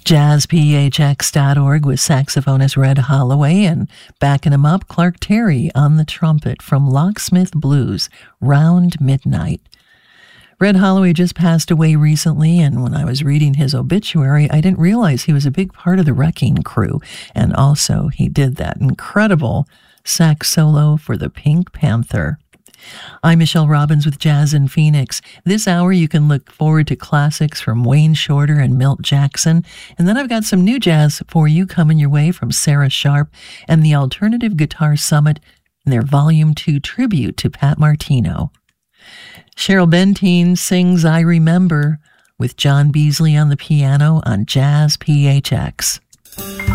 JazzPHX.org with saxophonist Red Holloway, and backing him up, Clark Terry on the trumpet from Locksmith Blues, Round Midnight. Red Holloway just passed away recently, and when I was reading his obituary, I didn't realize he was a big part of the Wrecking Crew, and also he did that incredible sax solo for the Pink Panther. I'm Michelle Robbins with Jazz in Phoenix. This hour you can look forward to classics from Wayne Shorter and Milt Jackson. And then I've got some new jazz for you coming your way from Sarah Sharp and the Alternative Guitar Summit and their Volume 2 tribute to Pat Martino. Cheryl Benteen sings I Remember with John Beasley on the piano on Jazz PHX.